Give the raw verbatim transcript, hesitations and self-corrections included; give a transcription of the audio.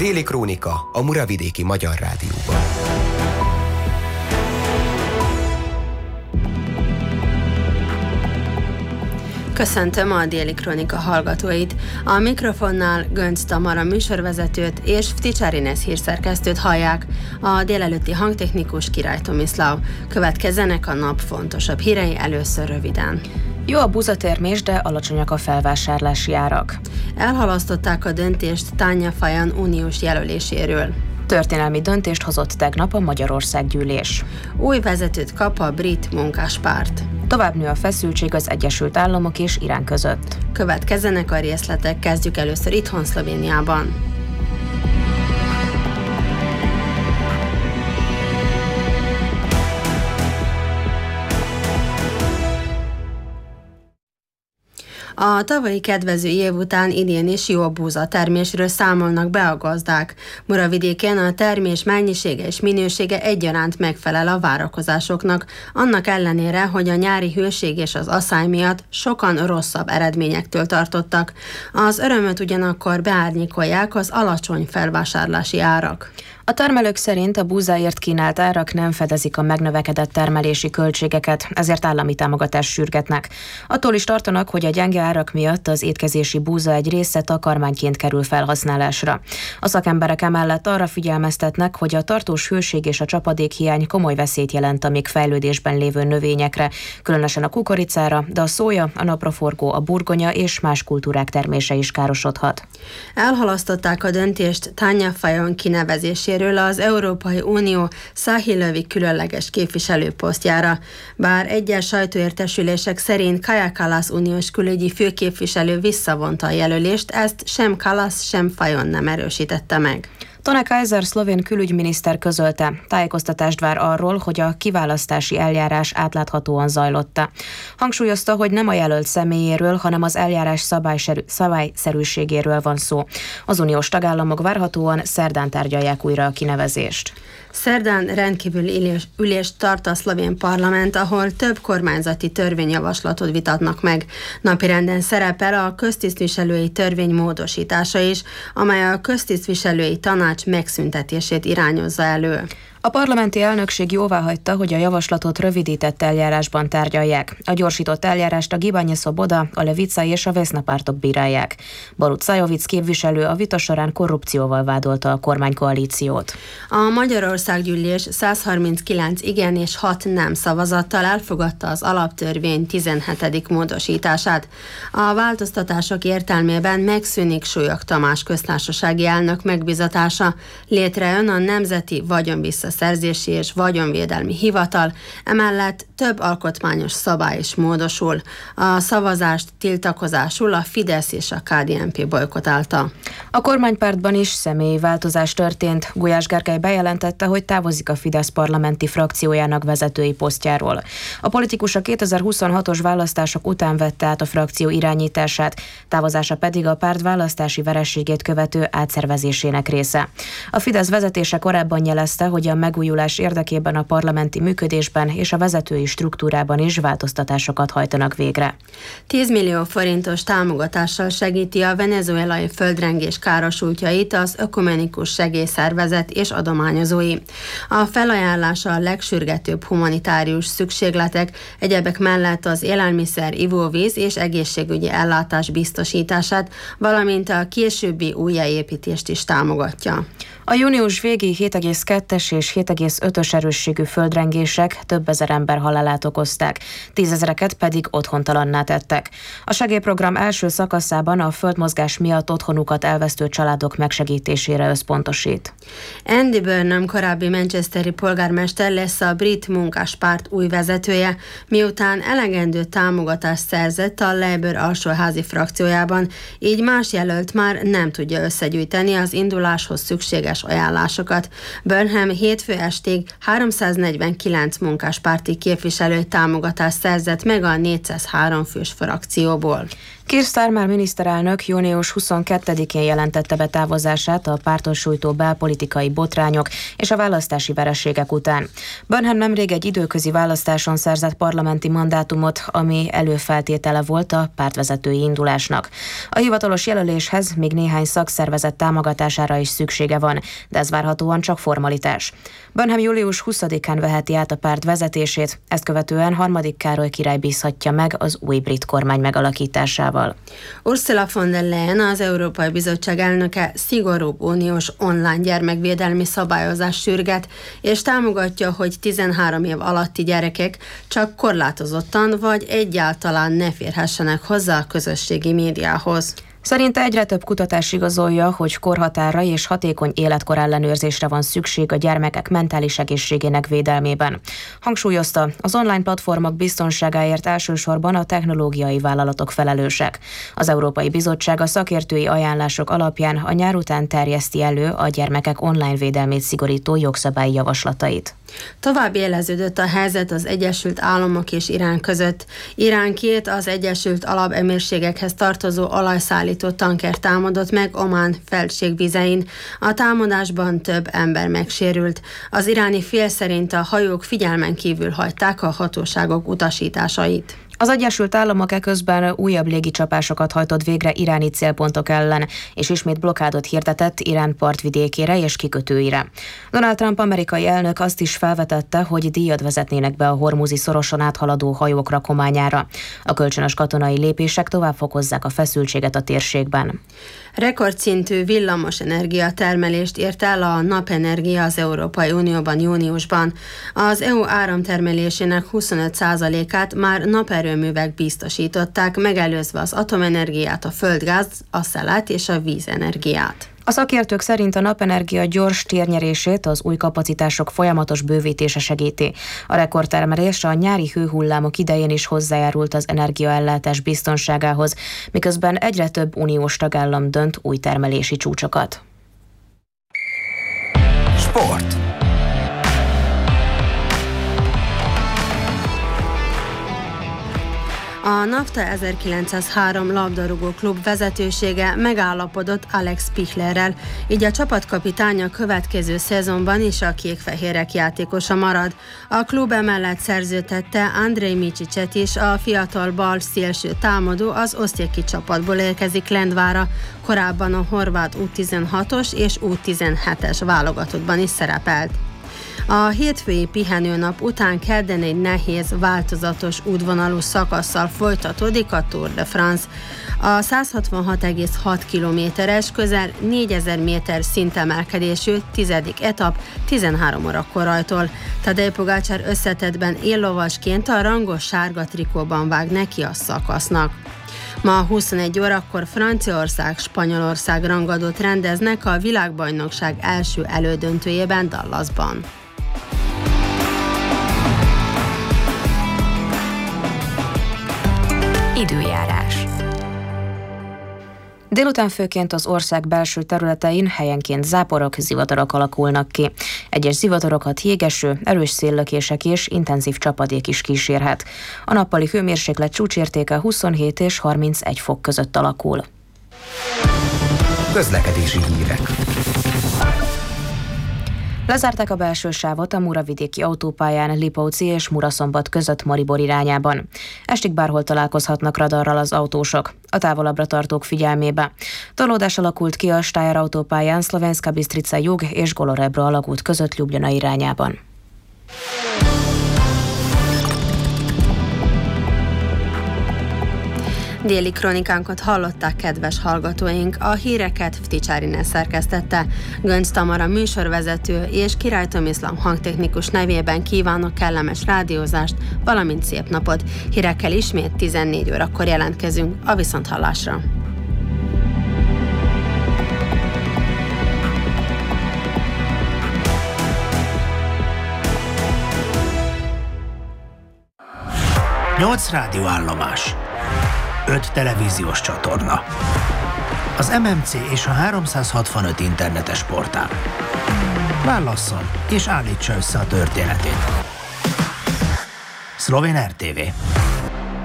Déli Krónika a Muravidéki Magyar Rádióban. Köszöntöm a Déli Krónika hallgatóit. A mikrofonnál Gönc Tamara műsorvezetőt és Fticsári Inez hírszerkesztőt hallják. A délelőtti hangtechnikus Király Tomislav. Következzenek a nap fontosabb hírei, először röviden. Jó a búzatermés, de alacsonyak a felvásárlási árak. Elhalasztották a döntést Tanya Fajon uniós jelöléséről. Történelmi döntést hozott tegnap a Magyarországgyűlés. Új vezetőt kap a brit munkáspárt. Tovább nő a feszültség az Egyesült Államok és Irán között. Következzenek a részletek, kezdjük először itthon Szlovéniában. A tavalyi kedvező év után idén is jó búzatermésről számolnak be a gazdák. Muravidéken a termés mennyisége és minősége egyaránt megfelel a várakozásoknak, annak ellenére, hogy a nyári hőség és az aszály miatt sokan rosszabb eredményektől tartottak. Az örömöt ugyanakkor beárnyékolják az alacsony felvásárlási árak. A termelők szerint a búzáért kínált árak nem fedezik a megnövekedett termelési költségeket, ezért állami támogatást sürgetnek. Attól is tartanak, hogy a gyenge árak miatt az étkezési búza egy része takarmányként kerül felhasználásra. A szakemberek emellett arra figyelmeztetnek, hogy a tartós hőség és a csapadékhiány komoly veszélyt jelent a még fejlődésben lévő növényekre, különösen a kukoricára, de a szója, a napraforgó, a burgonya és más kultúrák termése is károsodhat. Elhalasztották a döntést Tanya Fajon kinevezéséről az Európai Unió Száhilövi különleges képviselőposztjára. Bár egyes sajtóértesülések szerint Kaja Kallas uniós külügyi főképviselő visszavonta a jelölést, ezt sem Kallas, sem Fajon nem erősítette meg. Tone Kaiser szlovén külügyminiszter közölte, tájékoztatást vár arról, hogy a kiválasztási eljárás átláthatóan zajlotta. Hangsúlyozta, hogy nem a jelölt személyéről, hanem az eljárás szabályszerűségéről van szó. Az uniós tagállamok várhatóan szerdán tárgyalják újra a kinevezést. Szerdán rendkívüli ülést tart a szlovén parlament, ahol több kormányzati törvényjavaslatot vitatnak meg. Napirenden szerepel a köztisztviselői törvény módosítása is, amely a köztisztviselői tanács megszüntetését irányozza elő. A parlamenti elnökség jóváhagyta, hogy a javaslatot rövidített eljárásban tárgyalják. A gyorsított eljárást a Gibanje Szoboda, a Levica és a Vesna pártok bírálják. Borut Szajovic képviselő a vita során korrupcióval vádolta a kormánykoalíciót. A Magyarországgyűlés száz harminckilenc igen és hat nem szavazattal elfogadta az alaptörvény tizenhetedik módosítását. A változtatások értelmében megszűnik Súlyog Tamás köztársasági elnök megbízatása, létrejön a Nemzeti Vagyonvissza Szerzési és Vagyonvédelmi Hivatal, emellett több alkotmányos szabály is módosul. A szavazást tiltakozásul a Fidesz és a ká dé en pé bojkottálta. A kormánypártban is személyi változás történt. Gulyás Gergely bejelentette, hogy távozik a Fidesz parlamenti frakciójának vezetői posztjáról. A politikus a kétezer-huszonhatos választások után vette át a frakció irányítását, távozása pedig a párt választási vereségét követő átszervezésének része. A Fidesz vezetése korábban jelezte, hogy a megújulás érdekében a parlamenti működésben és a vezetői struktúrában is változtatásokat hajtanak végre. tíz millió forintos támogatással segíti a venezuelai földrengés károsultjait az Ökumenikus Segélyszervezet és adományozói. A felajánlása a legsürgetőbb humanitárius szükségletek, egyebek mellett az élelmiszer, ivóvíz és egészségügyi ellátás biztosítását, valamint a későbbi újjáépítést is támogatja. A június végi hét egész kettes és hét egész ötös erősségű földrengések több ezer ember halálát okozták, tízezreket pedig otthontalanná tettek. A segélyprogram első szakaszában a földmozgás miatt otthonukat elvesztő családok megsegítésére összpontosít. Andy Burnham korábbi manchesteri polgármester lesz a brit munkáspárt új vezetője, miután elegendő támogatást szerzett a Labour alsóházi frakciójában, így más jelölt már nem tudja összegyűjteni az induláshoz szükséges ajánlásokat. Burnham hétfő estig háromszáznegyvenkilenc munkáspárti képviselő támogatást szerzett meg a négyszázhárom fős frakcióból. Keir Starmer miniszterelnök június huszonkettedikén jelentette be távozását a pártot sújtó belpolitikai botrányok és a választási vereségek után. Burnham nemrég egy időközi választáson szerzett parlamenti mandátumot, ami előfeltétele volt a pártvezetői indulásnak. A hivatalos jelöléshez még néhány szakszervezet támogatására is szüksége van, de ez várhatóan csak formalitás. Burnham július huszadikán veheti át a párt vezetését, ezt követően harmadik Károly király bízhatja meg az új brit kormány megalakításával. Ursula von der Leyen, az Európai Bizottság elnöke szigorúbb uniós online gyermekvédelmi szabályozás sürget, és támogatja, hogy tizenhárom év alatti gyerekek csak korlátozottan vagy egyáltalán ne férhessenek hozzá a közösségi médiához. Szerinte egyre több kutatás igazolja, hogy korhatárra és hatékony életkor ellenőrzésre van szükség a gyermekek mentális egészségének védelmében. Hangsúlyozta, az online platformok biztonságáért elsősorban a technológiai vállalatok felelősek. Az Európai Bizottság a szakértői ajánlások alapján a nyár után terjeszti elő a gyermekek online védelmét szigorító jogszabályi javaslatait. Tovább éleződött a helyzet az Egyesült Államok és Irán között. Irán két az Egyesült Arab Emírségekhez tartozó olajszállító tanker támadott meg Omán felségvizein. A támadásban több ember megsérült. Az iráni fél szerint a hajók figyelmen kívül hagyták a hatóságok utasításait. Az Egyesült Államok eközben újabb légicsapásokat hajtott végre iráni célpontok ellen, és ismét blokkádot hirdetett Irán partvidékére és kikötőire. Donald Trump amerikai elnök azt is felvetette, hogy díjat vezetnének be a hormuzi szoroson áthaladó hajók rakományára. A kölcsönös katonai lépések tovább fokozzák a feszültséget a térségben. Rekordszintű villamos energiatermelést ért el a napenergia az Európai Unióban júniusban. Az é u áramtermelésének huszonöt százalékát már naperőművek biztosították, megelőzve az atomenergiát, a földgáz, a szelet és a vízenergiát. A szakértők szerint a napenergia gyors térnyerését az új kapacitások folyamatos bővítése segíti. A rekordtermelés a nyári hőhullámok idején is hozzájárult az energiaellátás biztonságához, miközben egyre több uniós tagállam dönt új termelési csúcsokat. Sport. A NAFTA ezerkilencszázhárom labdarúgó klub vezetősége megállapodott Alex Pichlerrel, így a csapatkapitány a következő szezonban is a kék-fehérek játékosa marad. A klub emellett szerződtette Andrej Micsicset is, a fiatal bal szélső támadó az osztjeki csapatból érkezik Lendvára, korábban a horvát U tizenhatos és U tizenhetes válogatottban is szerepelt. A hétfői pihenőnap után kedden egy nehéz, változatos útvonalú szakasszal folytatódik a Tour de France. A száz hatvanhat egész hat kilométeres, közel négyezer méter szintemelkedésű tizedik etap tizenhárom órakor rajtol. Tadej Pogačar összetettben éllovasként a rangos sárga trikóban vág neki a szakasznak. Ma huszonegy órakor Franciaország, Spanyolország rangadót rendeznek a világbajnokság első elődöntőjében Dallasban. Időjárás. Délután főként az ország belső területein helyenként záporok, zivatarok alakulnak ki. Egyes zivatorokat jégeső, erős széllökések és intenzív csapadék is kísérhet. A nappali hőmérséklet csúcsértéke huszonhét és harmincegy fok között alakul. Közlekedési hírek. Lezárták a belső sávot a muravidéki autópályán Lipóci és Muraszombat között Maribor irányában. Estig bárhol találkozhatnak radarral az autósok, a távolabbra tartók figyelmébe. Torlódás alakult ki a Steyr autópályán Szlovenska Bistrica jug és Golorebro alagút között Ljubljana irányában. Déli kronikánkat hallották, kedves hallgatóink. A híreket Fticsárine szerkesztette. Gönc Tamara műsorvezető és Király Tomislav hangtechnikus nevében kívánok kellemes rádiózást, valamint szép napot. Hírekkel ismét tizennégy órakor jelentkezünk. A viszonthallásra! nyolc rádióállomás, öt televíziós csatorna, az em em cé és a háromszázhatvanöt internetes portál. Válasszon és állítsa össze a történetét. Szlovén er té vé.